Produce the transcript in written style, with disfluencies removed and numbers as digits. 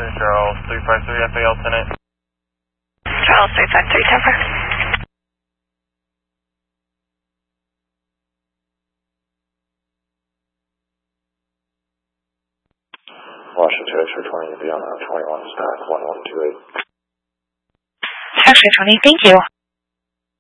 Charles 353 FAL Tenant. Charles 353 Temper. Washington X-ray 20 beyond 21 stack 1128. X-ray 20, thank you.